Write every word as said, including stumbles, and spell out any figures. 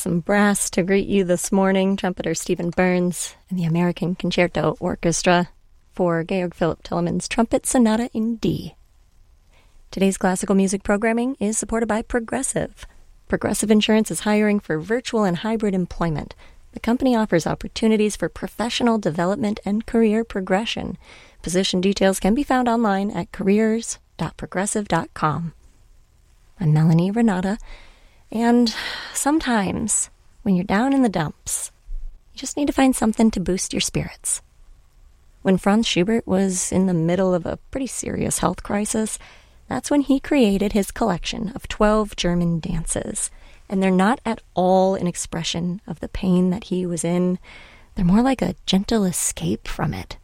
some brass to greet you this morning. Trumpeter Stephen Burns and the American Concerto Orchestra for Georg Philipp Telemann's Trumpet Sonata in D. Today's classical music programming is supported by Progressive. Progressive Insurance is hiring for virtual and hybrid employment. The company offers opportunities for professional development and career progression. Position details can be found online at careers dot progressive dot com. I'm Melanie Renata, and sometimes when you're down in the dumps, you just need to find something to boost your spirits. When Franz Schubert was in the middle of a pretty serious health crisis, that's when he created his collection of twelve German dances. And they're not at all an expression of the pain that he was in. They're more like a gentle escape from it.